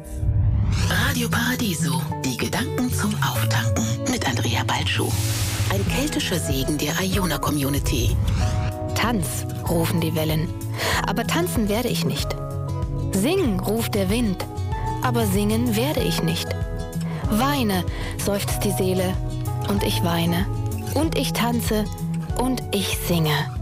Radio Paradiso, die Gedanken zum Auftanken mit Andrea Balschuh. Ein keltischer Segen der Iona-Community. Tanz, rufen die Wellen, aber tanzen werde ich nicht. Sing, ruft der Wind, aber singen werde ich nicht. Weine, seufzt die Seele, und ich weine, und ich tanze, und ich singe.